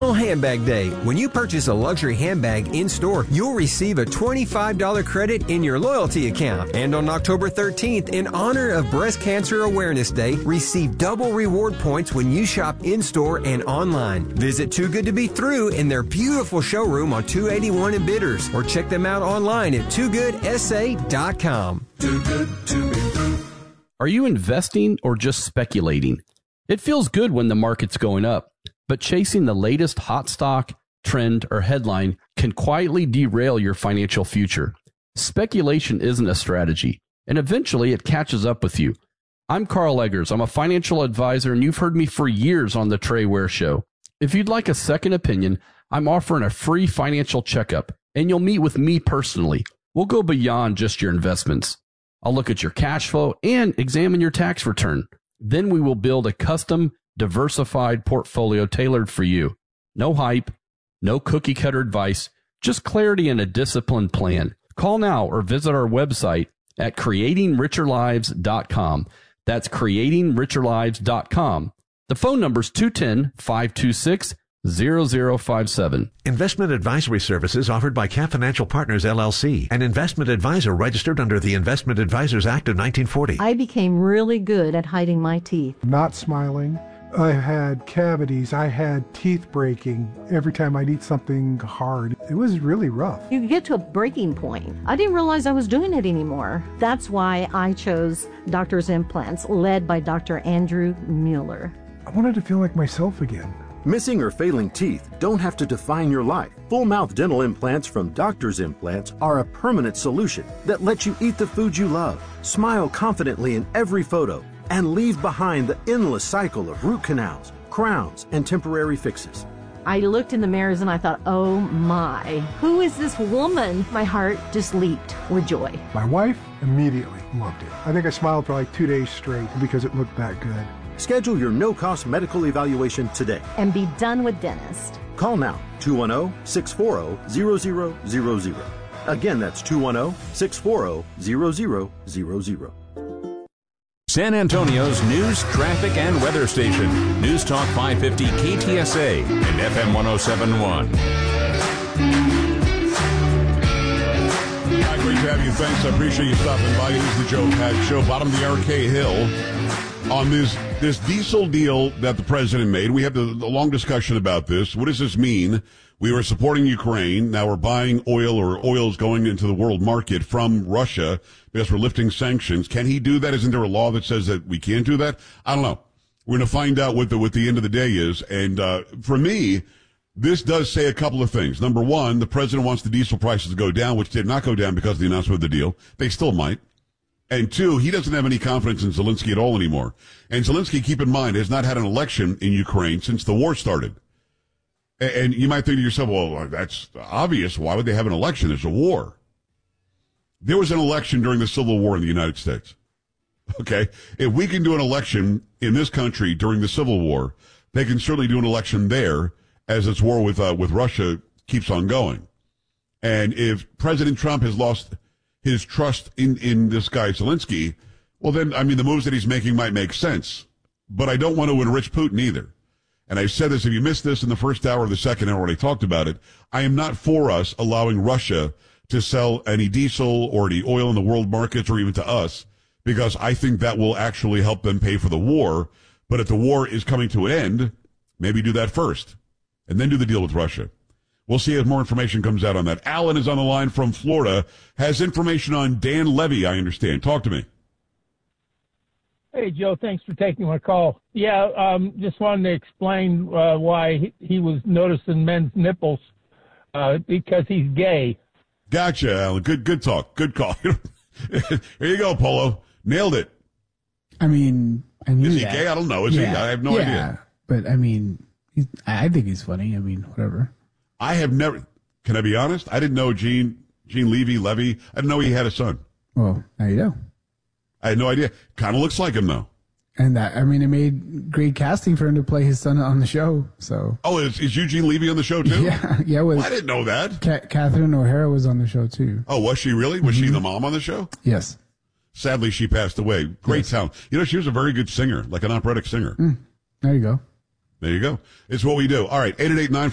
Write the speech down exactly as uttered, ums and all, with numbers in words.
Handbag Day. When you purchase a luxury handbag in-store, you'll receive a twenty-five dollars credit in your loyalty account. And on October thirteenth, in honor of Breast Cancer Awareness Day, receive double reward points when you shop in-store and online. Visit Too Good to Be Through in their beautiful showroom on two eighty-one in Bitters, or check them out online at too good s a dot com. Too good to be through. Are you investing or just speculating? It feels good when the market's going up, but chasing the latest hot stock, trend, or headline can quietly derail your financial future. Speculation isn't a strategy, and eventually it catches up with you. I'm Carl Eggers. I'm a financial advisor, and you've heard me for years on the Trey Ware Show. If you'd like a second opinion, I'm offering a free financial checkup, and you'll meet with me personally. We'll go beyond just your investments. I'll look at your cash flow and examine your tax return. Then we will build a custom, diversified portfolio tailored for you. No hype, no cookie cutter advice, just clarity and a disciplined plan. Call now or visit our website at creating richer lives dot com. That's creating richer lives dot com. The phone number is two one zero, five two six, zero zero five seven. Investment advisory services offered by Cap Financial Partners, L L C, an investment advisor registered under the Investment Advisors Act of nineteen forty. I became really good at hiding my teeth. Not smiling. I had cavities. I had teeth breaking every time I'd eat something hard. It was really rough. You get to a breaking point. I didn't realize I was doing it anymore. That's why I chose Doctor's Implants, led by Doctor Andrew Mueller. I wanted to feel like myself again. Missing or failing teeth don't have to define your life. Full-mouth dental implants from Doctor's Implants are a permanent solution that lets you eat the food you love, smile confidently in every photo, and leave behind the endless cycle of root canals, crowns, and temporary fixes. I looked in the mirrors and I thought, oh my, who is this woman? My heart just leaped with joy. My wife immediately loved it. I think I smiled for like two days straight because it looked that good. Schedule your no-cost medical evaluation today. And be done with dentist. Call now, two one zero, six four zero, zero zero zero zero. Again, that's two one zero, six four zero, zero zero zero zero. San Antonio's news, traffic, and weather station. News Talk five fifty K T S A and F M one oh seven point one. Hi, great to have you. Thanks. I appreciate you stopping by. It is the Joe Pat Show, bottom of the Arcade Hill. On this this diesel deal that the president made, we had the, the long discussion about this. What does this mean? We were supporting Ukraine. Now we're buying oil, or oil is going into the world market from Russia because we're lifting sanctions. Can he do that? Isn't there a law that says that we can't do that? I don't know. We're going to find out what the, what the end of the day is. And uh, for me, this does say a couple of things. Number one, the president wants the diesel prices to go down, which did not go down because of the announcement of the deal. They still might. And two, he doesn't have any confidence in Zelensky at all anymore. And Zelensky, keep in mind, has not had an election in Ukraine since the war started. And you might think to yourself, well, that's obvious. Why would they have an election? There's a war. There was an election during the Civil War in the United States. Okay? If we can do an election in this country during the Civil War, they can certainly do an election there as its war with, uh, with Russia keeps on going. And if President Trump has lost his trust in, in this guy Zelensky, well then, I mean, the moves that he's making might make sense. But I don't want to enrich Putin either. And I said this, if you missed this in the first hour or the second hour when I talked about it, I am not for us allowing Russia to sell any diesel or any oil in the world markets or even to us, because I think that will actually help them pay for the war. But if the war is coming to an end, maybe do that first and then do the deal with Russia. We'll see as more information comes out on that. Alan is on the line from Florida, has information on Dan Levy, I understand. Talk to me. Hey, Joe, thanks for taking my call. Yeah, um, just wanted to explain uh, why he, he was noticing men's nipples, uh, because he's gay. Gotcha, Alan. Good good talk. Good call. Here you go, Polo. Nailed it. I mean, I knew Is he that. gay? I don't know. Is yeah. he? I have no yeah. idea. But, I mean, he's, I think he's funny. I mean, whatever. I have never, can I be honest? I didn't know Gene, Gene Levy, Levy. I didn't know he had a son. Well, now you know. I had no idea. Kind of looks like him, though. And that, I mean, it made great casting for him to play his son on the show. So. Oh, is, is Eugene Levy on the show, too? Yeah. yeah. With, well, I didn't know that. Ca- Catherine O'Hara was on the show, too. Oh, was she really? Was mm-hmm. she the mom on the show? Yes. Sadly, she passed away. Great yes. talent. You know, she was a very good singer, like an operatic singer. Mm. There you go. There you go. It's what we do. All right, eight eight eight, nine